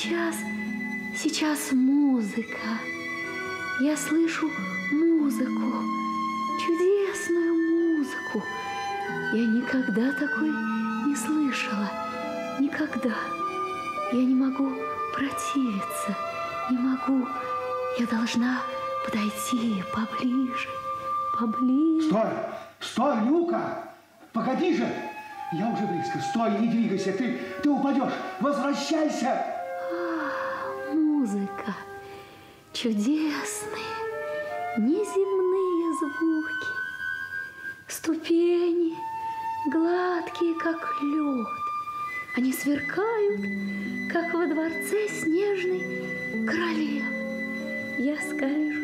Сейчас музыка. Я слышу музыку, чудесную музыку. Я никогда такой не слышала. Никогда. Я не могу противиться. Не могу. Я должна подойти поближе. Поближе. Стой! Стой, Люка! Погоди же! Я уже близко. Стой, не двигайся. Ты упадешь. Возвращайся! Музыка. Чудесные, неземные звуки. Ступени, гладкие, как лед. Они сверкают, как во дворце снежной королевы. Я скольжу